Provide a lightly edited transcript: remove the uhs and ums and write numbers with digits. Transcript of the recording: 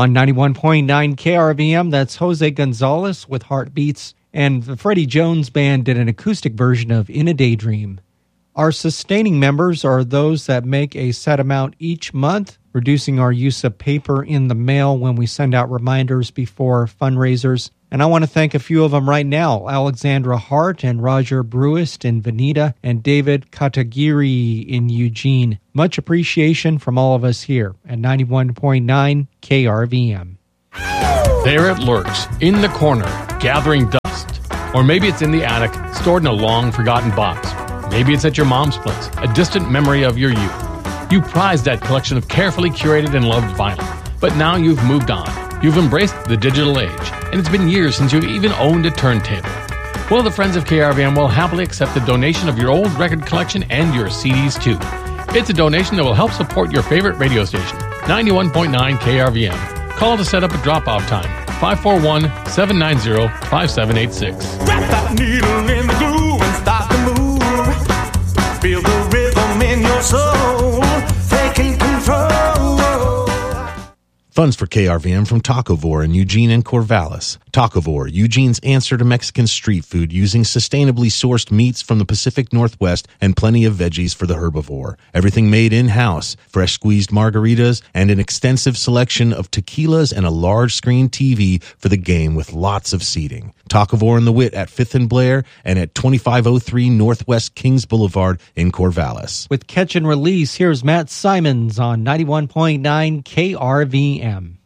On 91.9 KRVM, that's Jose Gonzalez with Heartbeats, and the Freddie Jones Band did an acoustic version of In a Daydream. Our sustaining members are those that make a set amount each month, reducing our use of paper in the mail when we send out reminders before fundraisers. And I want to thank a few of them right now: Alexandra Hart and Roger Bruist in Veneta and David Katagiri in Eugene. Much appreciation from all of us here at 91.9 KRVM. There it lurks, in the corner, gathering dust. Or maybe it's in the attic, stored in a long-forgotten box. Maybe it's at your mom's place, a distant memory of your youth. You prized that collection of carefully curated and loved vinyl, but now you've moved on. You've embraced the digital age, and it's been years since you've even owned a turntable. Well, the Friends of KRVM will happily accept the donation of your old record collection and your CDs, too. It's a donation that will help support your favorite radio station, 91.9 KRVM. Call to set up a drop-off time, 541-790-5786. Wrap that needle in the glue and start to move. Feel the rhythm in your soul, taking control. Funds for KRVM from Tacovore in Eugene and Corvallis. Tacovore, Eugene's answer to Mexican street food, using sustainably sourced meats from the Pacific Northwest and plenty of veggies for the herbivore. Everything made in-house, fresh squeezed margaritas, and an extensive selection of tequilas and a large screen TV for the game with lots of seating. Tacovore and the Wit at 5th and Blair and at 2503 Northwest Kings Boulevard in Corvallis. With Catch and Release, here's Matt Simons on 91.9 KRVM.